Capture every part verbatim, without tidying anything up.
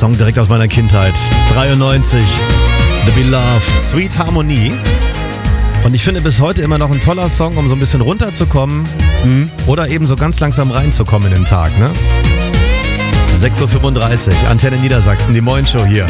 Song direkt aus meiner Kindheit. dreiundneunzig. The Beloved. Sweet Harmony. Und ich finde bis heute immer noch ein toller Song, um so ein bisschen runterzukommen. Mhm. Oder eben so ganz langsam reinzukommen in den Tag, ne? sechs Uhr fünfunddreißig, Antenne Niedersachsen, die Morning-Show hier.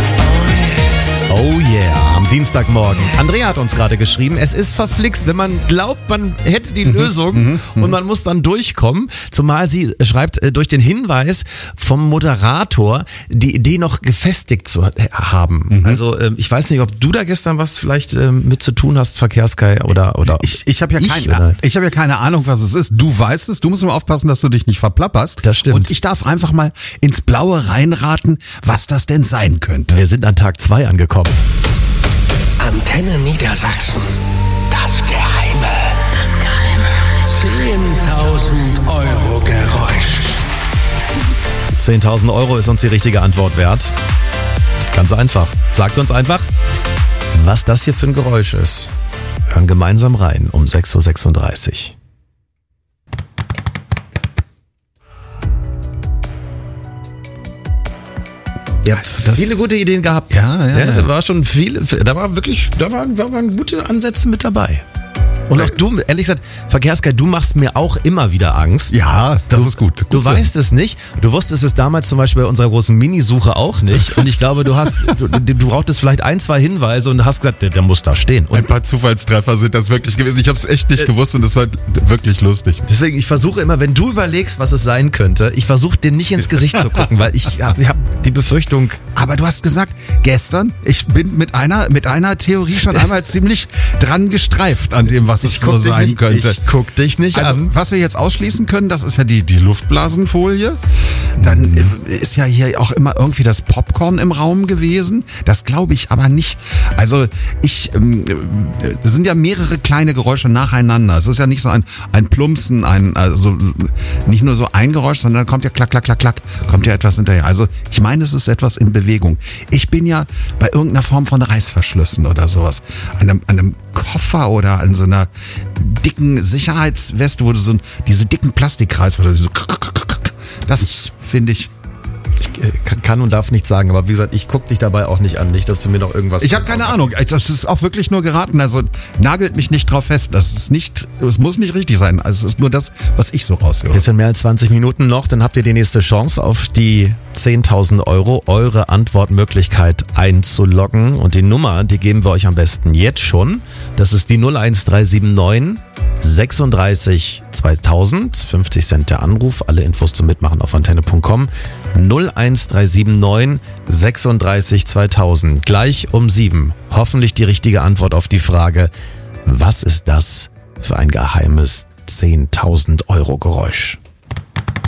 Oh yeah, am Dienstagmorgen. Andrea hat uns gerade geschrieben, es ist verflixt, wenn man glaubt, man hätte die Lösung und man muss dann durchkommen. Zumal sie schreibt, durch den Hinweis vom Moderator die Idee noch gefestigt zu haben. Mhm. Also ich weiß nicht, ob du da gestern was vielleicht mit zu tun hast, Verkehrskai, oder oder Ich, ich habe ja, kein, ich hab ja keine Ahnung, was es ist. Du weißt es, du musst immer aufpassen, dass du dich nicht verplapperst. Das stimmt. Und ich darf einfach mal ins Blaue reinraten, was das denn sein könnte. Wir sind an Tag zwei angekommen. Antenne Niedersachsen. Das Geheime. Das Geheime. zehntausend Euro Geräusch. zehntausend Euro ist uns die richtige Antwort wert. Ganz einfach. Sagt uns einfach, was das hier für ein Geräusch ist. Wir hören gemeinsam rein um sechs Uhr sechsunddreißig. Ihr habt also viele gute Ideen gehabt. Ja, ja, ja. Da ja. war schon viel, da war wirklich, da waren, da waren gute Ansätze mit dabei. Und auch du, ehrlich gesagt, Verkehrskai, du machst mir auch immer wieder Angst. Ja, das du, ist gut. gut Du so. weißt es nicht. Du wusstest es damals zum Beispiel bei unserer großen Minisuche auch nicht. Und ich glaube, du hast, du, du brauchtest vielleicht ein, zwei Hinweise und hast gesagt, der, der muss da stehen. Und ein paar Zufallstreffer sind das wirklich gewesen. Ich habe es echt nicht gewusst und das war wirklich lustig. Deswegen, ich versuche immer, wenn du überlegst, was es sein könnte, ich versuche dir nicht ins Gesicht zu gucken, weil ich habe hab die Befürchtung. Aber du hast gesagt, gestern, ich bin mit einer, mit einer Theorie schon einmal ziemlich dran gestreift an dem, was es so sein nicht, könnte. Ich guck dich nicht also, an. Was wir jetzt ausschließen können, das ist ja die, die Luftblasenfolie. Dann ist ja hier auch immer irgendwie das Popcorn im Raum gewesen. Das glaube ich aber nicht. Also ich, ähm, es sind ja mehrere kleine Geräusche nacheinander. Es ist ja nicht so ein, ein Plumpsen, ein, also nicht nur so ein Geräusch, sondern dann kommt ja klack, klack, klack, klack, kommt ja etwas hinterher. Also ich meine, es ist etwas in Bewegung. Ich bin ja bei irgendeiner Form von Reißverschlüssen oder sowas. An einem, an einem Koffer oder an so einer dicken Sicherheitsweste, wo du so diese dicken Plastikreißverschlüsse so, das finde ich. Ich kann und darf nichts sagen, aber wie gesagt, ich guck dich dabei auch nicht an, nicht, dass du mir noch irgendwas... Ich habe keine Ahnung, das ist auch wirklich nur geraten, also nagelt mich nicht drauf fest, das ist nicht, es muss nicht richtig sein, also es ist nur das, was ich so raushöre. Jetzt sind mehr als zwanzig Minuten noch, dann habt ihr die nächste Chance auf die zehntausend Euro, eure Antwortmöglichkeit einzuloggen und die Nummer, die geben wir euch am besten jetzt schon, das ist die null eins drei sieben neun sechsunddreißig zweitausend, fünfzig Cent der Anruf, alle Infos zum Mitmachen auf antenne punkt com, null eins drei sieben neun sechsunddreißig zweitausend, gleich um sieben. Hoffentlich die richtige Antwort auf die Frage, was ist das für ein geheimes zehntausend Euro Geräusch?